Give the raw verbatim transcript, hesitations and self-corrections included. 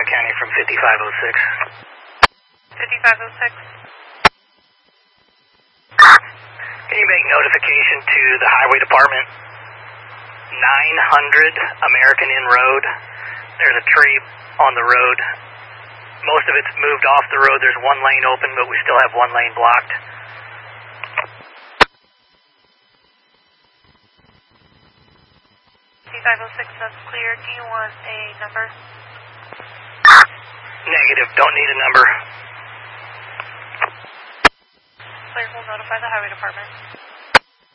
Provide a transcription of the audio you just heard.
County from fifty-five oh six. fifty-five oh six. Can you make notification to the Highway Department? nine hundred American Inn Road. There's a tree on the road. Most of it's moved off the road. There's one lane open, but we still have one lane blocked. fifty-five oh six, that's clear. Do you want a number? Negative. Don't need a number. Clear, we'll notify the Highway Department.